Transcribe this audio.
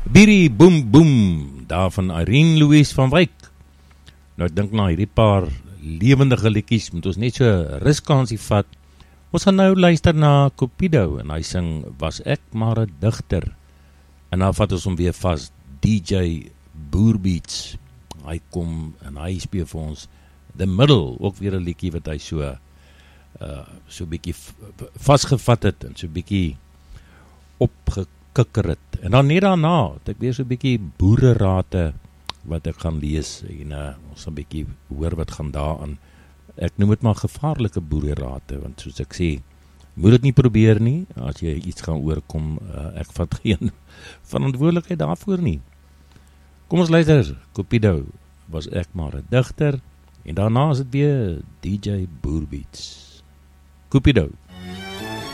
Biri boem boem, daar van Irene Louise van Wyk. Nou ek dink na hierdie paar lewendige liedjies, moet ons net so ruskansie vat. Ons gaan nou luister na Cupido, en hy sing, was ek maar 'n digter. En dan vat ons hom weer vas, DJ Boerbeats. Hy kom en hy speel vir ons The Middle, ook weer 'n liedjie wat hy so bietjie vasgevat het, en so bietjie opgekikker het. En dan net daarna, het ek weer so bietjie boererate, wat ek gaan lees, en ons gaan bietjie hoor wat gaan daaraan. Ek noem het maar gevaarlike boererate, want soos ek sê, moet dit nie probeer nie, as jy iets gaan oorkom, ek vat geen verantwoordelikheid daarvoor nie. Kom ons luister, Cupido, was ek maar 'n digter, en daarna is dit weer DJ Boerbeats. Cupido.